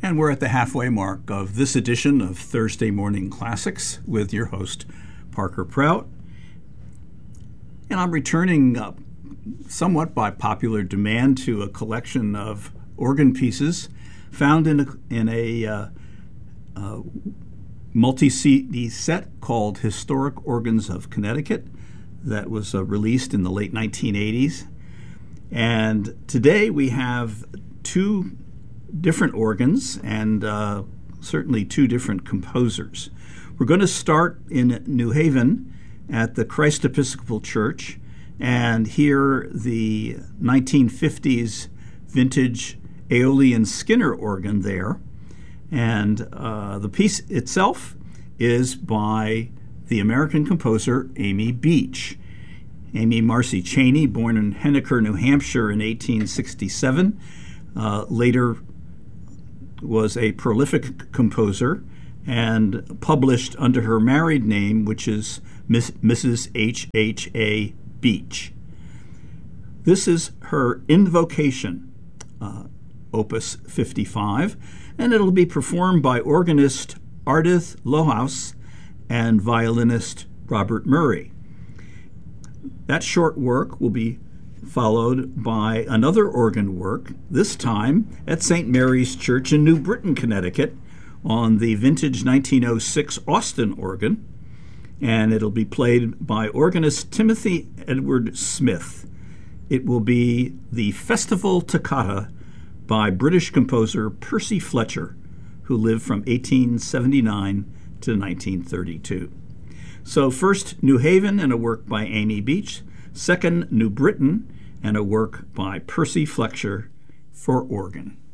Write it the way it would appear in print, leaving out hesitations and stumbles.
And we're at the halfway mark of this edition of Thursday Morning Classics with your host, Parker Prout. And I'm returning somewhat by popular demand to a collection of organ pieces found in a multi-CD set called Historic Organs of Connecticut that was released in the late 1980s. And today we have two different organs and certainly two different composers. We're going to start in New Haven at the Christ Episcopal Church and hear the 1950s vintage Aeolian Skinner organ there. And the piece itself is by the American composer Amy Beach. Amy Marcy Cheney, born in Henniker, New Hampshire in 1867, later was a prolific composer and published under her married name, which is Mrs. H.H.A. Beach. This is her Invocation, Opus 55, and it'll be performed by organist Ardith Lohaus and violinist Robert Murray. That short work will be followed by another organ work, this time at St. Mary's Church in New Britain, Connecticut, on the vintage 1906 Austin organ, and it'll be played by organist Timothy Edward Smith. It will be the Festival Toccata by British composer Percy Fletcher, who lived from 1879 to 1932. So first, New Haven and a work by Amy Beach. Second, New Britain and a work by Percy Fletcher for organ.